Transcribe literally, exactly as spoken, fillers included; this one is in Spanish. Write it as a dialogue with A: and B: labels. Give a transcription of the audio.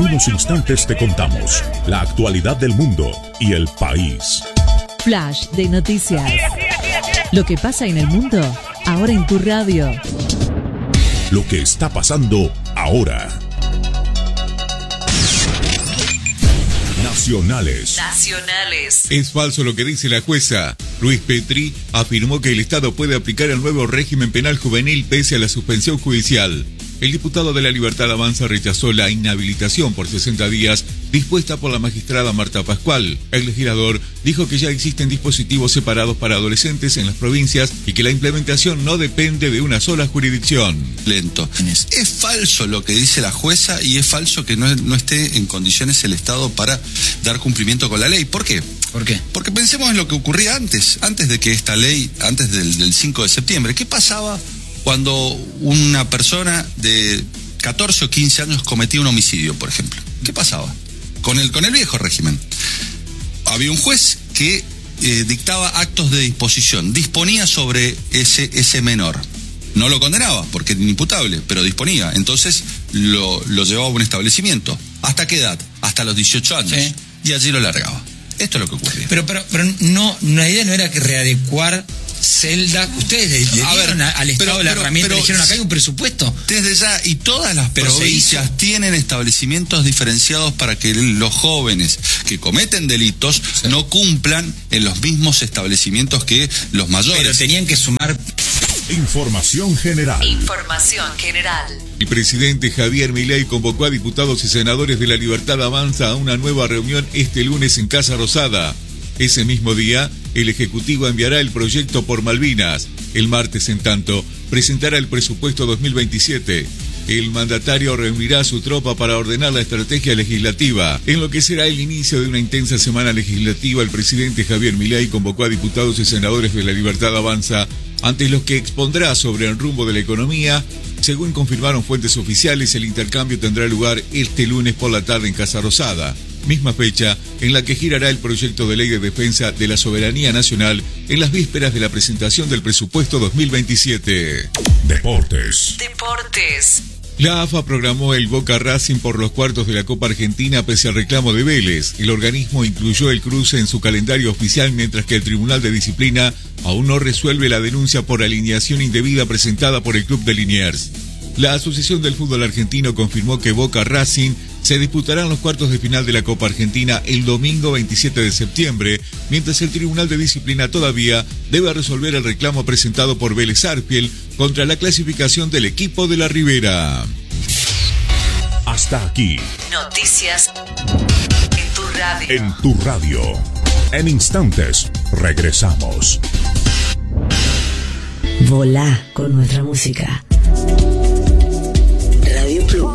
A: unos instantes te contamos la actualidad del mundo y el país.
B: Flash de noticias. Lo que pasa en el mundo, ahora en tu radio.
A: Lo que está pasando ahora. Nacionales.
B: Nacionales.
C: Es falso lo que dice la jueza. Luis Petri afirmó que el Estado puede aplicar el nuevo régimen penal juvenil pese a la suspensión judicial. El diputado de La Libertad Avanza rechazó la inhabilitación por sesenta días dispuesta por la magistrada Marta Pascual. El legislador dijo que ya existen dispositivos separados para adolescentes en las provincias y que la implementación no depende de una sola jurisdicción.
D: Lento. Es falso lo que dice la jueza y es falso que no, no esté en condiciones el Estado para dar cumplimiento con la ley. ¿Por qué?
E: ¿Por qué?
D: Porque pensemos en lo que ocurría antes, antes de que esta ley, antes del, del cinco de septiembre. ¿Qué pasaba cuando una persona de catorce o quince años cometía un homicidio, por ejemplo? ¿Qué pasaba? Con el, con el viejo régimen. Había un juez que eh, dictaba actos de disposición, disponía sobre ese, ese menor. No lo condenaba porque era inimputable, pero disponía. Entonces lo, lo llevaba a un establecimiento. ¿Hasta qué edad? Hasta los dieciocho años. Sí. Y allí lo largaba. Esto es lo que ocurría.
E: Pero, pero, pero no, la idea no era que readecuar celda. Ustedes le, le
D: a
E: dieron
D: ver,
E: al Estado
D: pero,
E: la
D: pero,
E: herramienta,
D: pero,
E: le dijeron acá hay un presupuesto.
D: Desde ya, y todas las provincias tienen establecimientos diferenciados para que los jóvenes que cometen delitos sí. no cumplan en los mismos establecimientos que los mayores.
E: Pero tenían que sumar.
A: Información general.
B: Información general.
C: El presidente Javier Milei convocó a diputados y senadores de La Libertad Avanza a una nueva reunión este lunes en Casa Rosada. Ese mismo día, el Ejecutivo enviará el proyecto por Malvinas. El martes, en tanto, presentará el presupuesto dos mil veintisiete. El mandatario reunirá a su tropa para ordenar la estrategia legislativa. En lo que será el inicio de una intensa semana legislativa, el presidente Javier Milei convocó a diputados y senadores de La Libertad Avanza, ante los que expondrá sobre el rumbo de la economía. Según confirmaron fuentes oficiales, el intercambio tendrá lugar este lunes por la tarde en Casa Rosada, misma fecha en la que girará el proyecto de ley de defensa de la soberanía nacional en las vísperas de la presentación del presupuesto dos mil veintisiete.
A: Deportes.
B: Deportes.
C: La A F A programó el Boca Racing por los cuartos de la Copa Argentina pese al reclamo de Vélez. El organismo incluyó el cruce en su calendario oficial, mientras que el Tribunal de Disciplina aún no resuelve la denuncia por alineación indebida presentada por el club de Liniers. La Asociación del Fútbol Argentino confirmó que Boca Racing se disputarán los cuartos de final de la Copa Argentina el domingo veintisiete de septiembre, mientras el Tribunal de Disciplina todavía debe resolver el reclamo presentado por Vélez Sarsfield contra la clasificación del equipo de la Ribera.
A: Hasta aquí.
B: Noticias en tu radio.
A: En tu radio. En instantes, regresamos.
F: Volá con nuestra música.